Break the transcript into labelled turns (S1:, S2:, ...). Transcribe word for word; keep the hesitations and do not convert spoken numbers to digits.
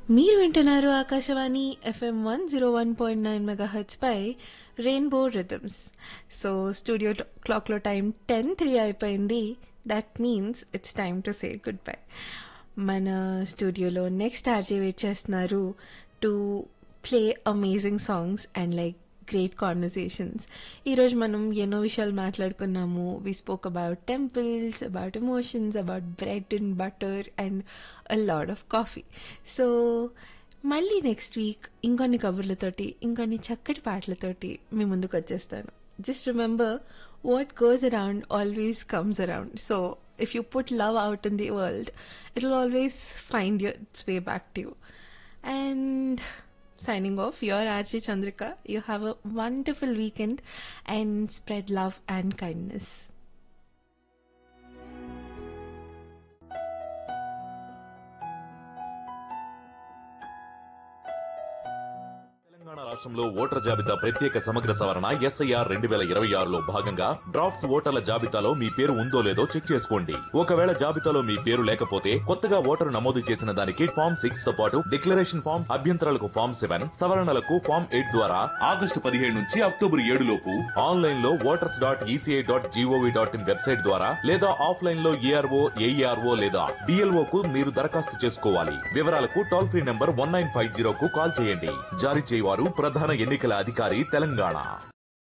S1: మీరు వింటున్నారు Akashvani FM one zero one point nine mega H పై rainbow rhythms. So studio క్లాక్లో time ten three అయిపోయింది. That means it's time to say good bye. మన స్టూడియోలో next RJ wait చేస్తున్నారు to play amazing songs and like great conversations. ఈరోజు మనం ఎన్నో విషయాలు మాట్లాడుకున్నాము. We spoke about temples, about emotions, about bread and butter and a lot of coffee. So మళ్ళీ next week ఇంకొన్ని కబుర్లతోటి, ఇంకొన్ని చక్కటి పాటలతోటి మీ ముందుకు వచ్చేస్తాను. Just remember, what goes around always comes around. So if you put love out in the world, it will always find your, its way back to you. And signing off, your R J Chandrika. You have a wonderful weekend and spread love and kindness.
S2: Telangana రాష్ట్రంలో voter జాబితా ప్రత్యేక సమగ్ర సవరణ SIR రెండు వేల ఇరవై ఆరులో భాగంగా డ్రాఫ్ట్స్ ఓటర్ల జాబితాలో మీ పేరు ఉందో లేదో చెక్ చేసుకోండి. ఒకవేళ జాబితాలో మీ పేరు లేకపోతే కొత్తగా ఓటరు నమోదు చేసిన దానికి ఫామ్ సిక్స్ తో పాటు డిక్లరేషన్ ఫామ్, అభ్యంతరాలకు ఫామ్ సెవెన్, సవరణలకు ఫామ్ ఎయిట్ ద్వారా ఆగస్టు పదిహేడు నుంచి అక్టోబర్ ఏడు లోపు ఆన్లైన్ లో voters dot ECI dot GOV dot in website ద్వారా లేదా ఆఫ్లైన్ లో ఏఆర్ఓ, ఏఈఆర్ఓ లేదా డిఎల్ఓ కు మీరు దరఖాస్తు చేసుకోవాలి. వివరాలకు toll free number one nine five zero కు కాల్ చేయండి. జారీ చేయవారు ప్రధాన ఎన్నికల అధికారి, తెలంగాణ.